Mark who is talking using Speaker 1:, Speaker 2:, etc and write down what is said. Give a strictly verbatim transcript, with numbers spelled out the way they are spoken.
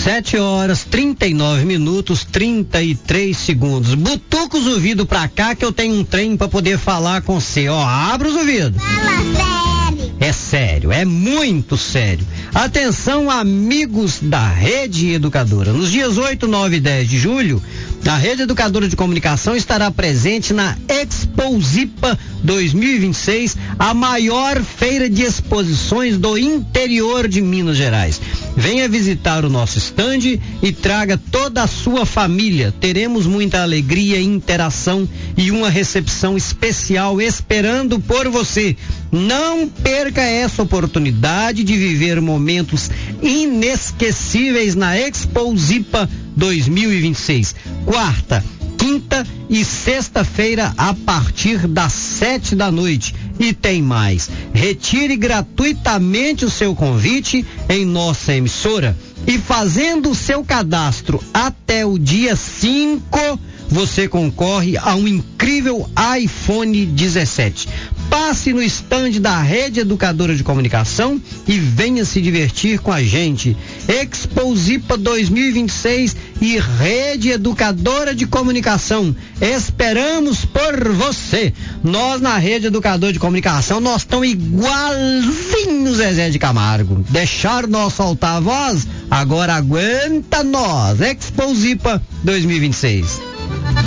Speaker 1: Sete horas, trinta e nove minutos, trinta e três segundos. Butuca os ouvidos pra cá que eu tenho um trem pra poder falar com você. Ó, abra os ouvidos.
Speaker 2: Fala sério.
Speaker 1: É sério, é muito sério. Atenção, amigos da Rede Educadora. Nos dias oito, nove e dez de julho, a Rede Educadora de Comunicação estará presente na Exposipa dois mil e vinte e seis, a maior feira de exposições do interior de Minas Gerais. Venha visitar o nosso estande e traga toda a sua família. Teremos muita alegria, interação e uma recepção especial esperando por você. Não perca essa oportunidade de viver momentos inesquecíveis na Exposipa dois mil e vinte e seis. Quarta, quinta e sexta-feira a partir das sete da noite. E tem mais. Retire gratuitamente o seu convite em nossa emissora e fazendo o seu cadastro até o dia cinco, você concorre a um incrível iPhone dezessete. Passe no estande da Rede Educadora de Comunicação e venha se divertir com a gente. Exposipa dois mil e vinte e seis e Rede Educadora de Comunicação. Esperamos por você. Nós na Rede Educadora de Comunicação, nós estamos igualzinho Zezé de Camargo. Deixaram nós soltar a voz? Agora aguenta nós. Exposipa dois mil e vinte e seis.